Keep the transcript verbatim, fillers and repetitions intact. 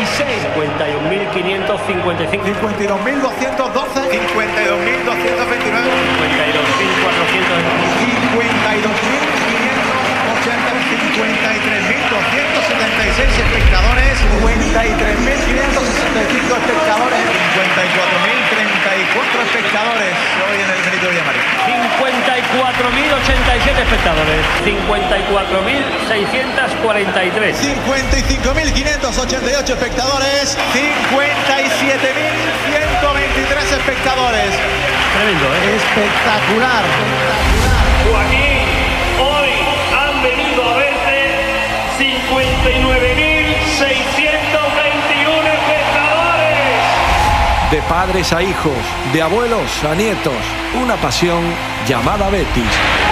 seis. cincuenta y un mil quinientos cincuenta y cinco. cincuenta y dos mil doscientos doce. cincuenta y dos mil doscientos veintinueve. cincuenta y dos mil cuatrocientos. cincuenta y dos mil quinientos ochenta. cincuenta y tres mil doscientos setenta y seis espectadores. cincuenta y tres mil quinientos sesenta y cinco espectadores. cincuenta y cuatro mil treinta y cuatro espectadores hoy en el Benito Villamarín. cincuenta y cuatro mil ochenta y siete espectadores. cincuenta y cuatro mil seiscientos cuarenta y tres. cincuenta y cinco mil quinientos ochenta y ocho espectadores. cincuenta y siete mil ciento veintitrés espectadores. Tremendo, ¿eh? Espectacular. Joaquín, hoy han venido a verte cincuenta y nueve mil seiscientos veintiuno espectadores. De padres a hijos, de abuelos a nietos, una pasión llamada Betis.